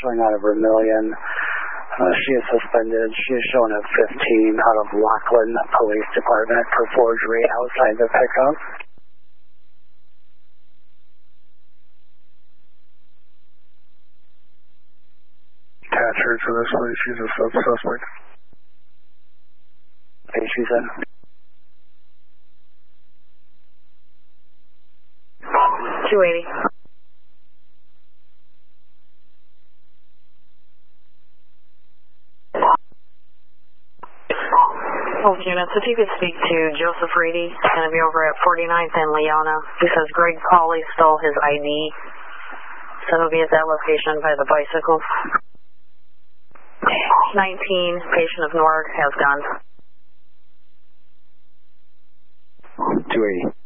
showing out of Vermilion. She is suspended. She is shown at 15 out of Lackland Police Department for forgery outside the pickup. Attach her to this place. She's a suspect. Okay, she's in. $280. Both units, if you could speak to Joseph Reedy, he's going to be over at 49th and Leona. He says Greg Pauley stole his ID, so he'll be at that location by the bicycle. 19, patient of Nord has guns. 280.